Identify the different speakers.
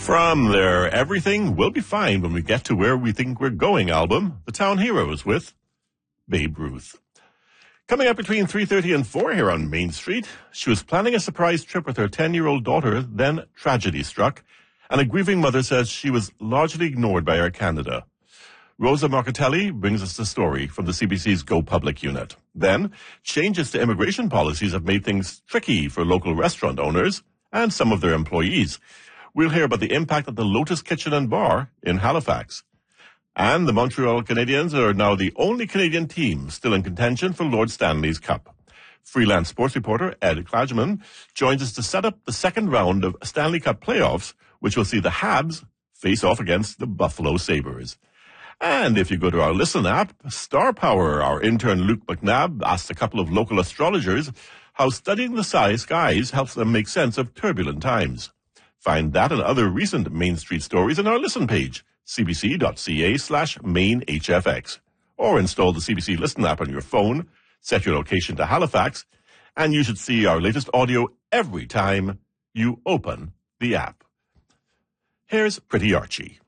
Speaker 1: From their Everything Will Be Fine When We Get to Where We Think We're Going album, The Town Heroes with Babe Ruth. Coming up between 3:30 and 4 here on Main Street, she was planning a surprise trip with her 10-year-old daughter, then tragedy struck, and a grieving mother says she was largely ignored by Air Canada. Rosa Marcatelli brings us the story from the CBC's Go Public unit. Then, changes to immigration policies have made things tricky for local restaurant owners and some of their employees. We'll hear about the impact of the Lotus Kitchen and Bar in Halifax. And the Montreal Canadiens are now the only Canadian team still in contention for Lord Stanley's Cup. Freelance sports reporter Ed Klajman joins us to set up the second round of Stanley Cup playoffs, which will see the Habs face off against the Buffalo Sabres. And if you go to our Listen app, Star Power, our intern Luke McNabb asked a couple of local astrologers how studying the skies helps them make sense of turbulent times. Find that and other recent Main Street stories on our Listen page, cbc.ca/mainhfx. Or install the CBC Listen app on your phone, set your location to Halifax, and you should see our latest audio every time you open the app. Here's Pretty Archie.